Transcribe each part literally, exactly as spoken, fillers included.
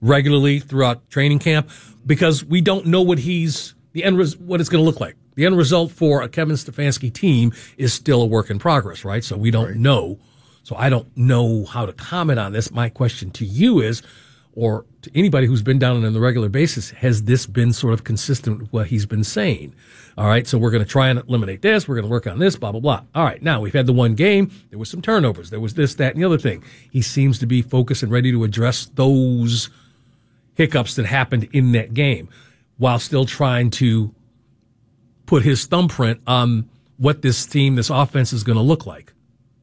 regularly throughout training camp because we don't know what he's the end res, what it's going to look like. The end result for a Kevin Stefanski team is still a work in progress, right? So we don't right. know. So I don't know how to comment on this. My question to you is, or to anybody who's been down on a regular basis, has this been sort of consistent with what he's been saying? All right, so we're going to try and eliminate this. We're going to work on this, blah, blah, blah. All right, now we've had the one game. There was some turnovers. There was this, that, and the other thing. He seems to be focused and ready to address those hiccups that happened in that game while still trying to put his thumbprint on what this team, this offense is going to look like.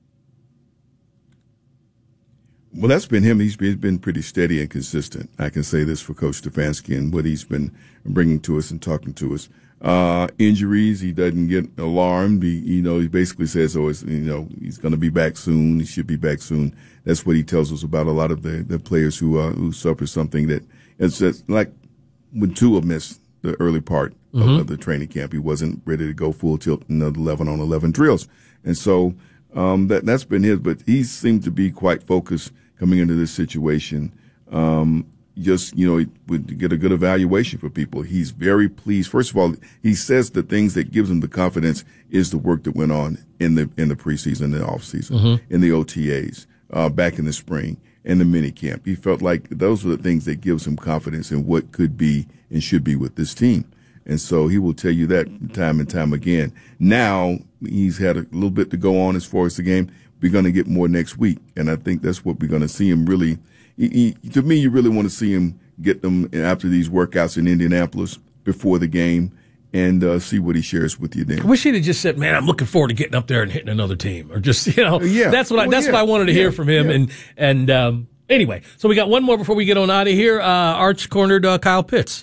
Well, that's been him. He's been, he's been pretty steady and consistent. I can say this for Coach Stefanski and what he's been bringing to us and talking to us. Uh, injuries, he doesn't get alarmed. He, you know, he basically says, oh, it's, you know, he's going to be back soon. He should be back soon. That's what he tells us about a lot of the, the players who, uh, who suffer something that it's just like when Tua missed the early part mm-hmm. of, of the training camp. He wasn't ready to go full tilt in the eleven on eleven drills. And so, um, that, that's been his, but he seemed to be quite focused coming into this situation. Um, just, you know, would get a good evaluation for people. He's very pleased. First of all, he says the things that gives him the confidence is the work that went on in the, in the preseason, the off season, mm-hmm. in the O T As, uh, back in the spring and the mini camp. He felt like those are the things that gives him confidence in what could be and should be with this team. And so he will tell you that time and time again. Now he's had a little bit to go on as far as the game. We're going to get more next week. And I think that's what we're going to see him really. He, he, to me, you really want to see him get them after these workouts in Indianapolis before the game and uh, see what he shares with you then. I wish he'd have just said, man, I'm looking forward to getting up there and hitting another team. Or just, you know, yeah. that's what I, well, that's yeah. what I wanted to yeah. hear from him. Yeah. And, and, um, anyway, so we got one more before we get on out of here. Uh, Arch cornered uh, Kyle Pitts.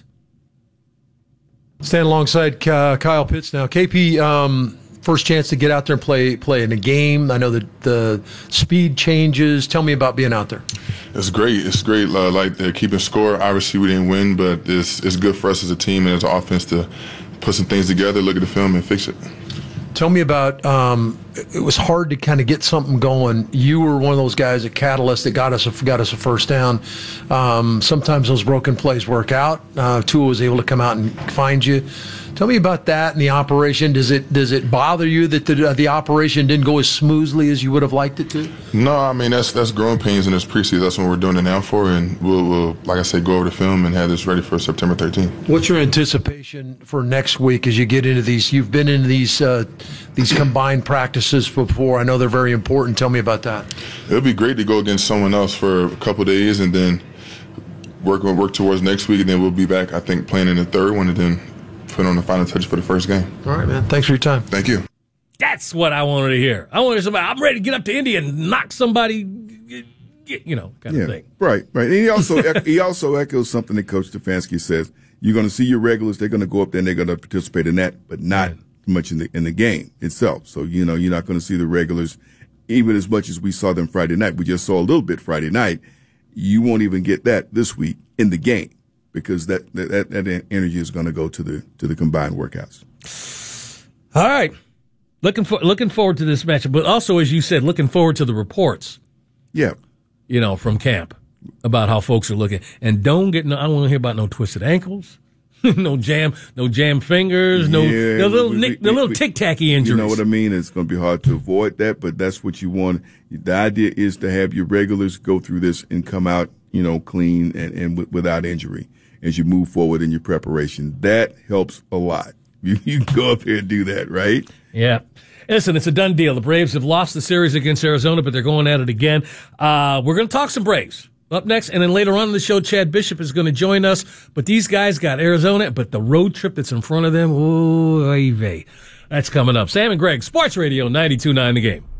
Stand alongside uh, Kyle Pitts now. K P, um, first chance to get out there and play play in a game. I know that the speed changes. Tell me about being out there. It's great. It's great. Uh, like they're keeping score. Obviously, we didn't win, but it's it's good for us as a team and as an offense to put some things together, look at the film, and fix it. Tell me about, um, it was hard to kind of get something going. You were one of those guys, a catalyst that got us a, got us a first down. Um, sometimes those broken plays work out. Uh, Tua was able to come out and find you. Tell me about that and the operation. Does it does it bother you that the uh, the operation didn't go as smoothly as you would have liked it to? No, I mean that's that's growing pains in this preseason. That's what we're doing it now for, and we'll, we'll like I said, go over the film and have this ready for September thirteenth. What's your anticipation for next week as you get into these? You've been in these uh, these combined practices before. I know they're very important. Tell me about that. It'll be great to go against someone else for a couple of days and then work work towards next week, and then we'll be back. I think playing in the third one, and then put on the final touch for the first game. All right, man. Thanks for your time. Thank you. That's what I wanted to hear. I wanted somebody, I'm ready to get up to Indy and knock somebody, you know, kind yeah, of thing. Right, right. And he also he also echoes something that Coach Stefanski says. You're going to see your regulars. They're going to go up there and they're going to participate in that, but not yeah. much in the in the game itself. So, you know, you're not going to see the regulars even as much as we saw them Friday night. We just saw a little bit Friday night. You won't even get that this week in the game, because that that, that energy is going to go to the to the combined workouts. All right, looking for looking forward to this matchup, but also, as you said, looking forward to the reports. Yeah, you know, from camp about how folks are looking, and don't get no. I don't want to hear about no twisted ankles, no jam, no jam fingers, no, yeah, no little we, nick, we, the little we, tic tacky injuries. You know what I mean? It's going to be hard to avoid that, but that's what you want. The idea is to have your regulars go through this and come out, you know, clean and, and w- without injury as you move forward in your preparation. That helps a lot. You, you go up here and do that, right? Yeah. Listen, it's a done deal. The Braves have lost the series against Arizona, but they're going at it again. Uh, we're going to talk some Braves up next, and then later on in the show, Chad Bishop is going to join us. But these guys got Arizona, but the road trip that's in front of them, ooh, vey. That's coming up. Sam and Greg, Sports Radio ninety-two point nine The Game.